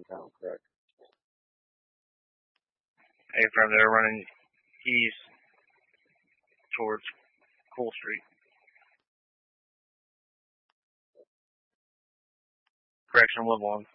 town, correct? Hey, from there running east towards Cool Street. Correction, Woodlawn.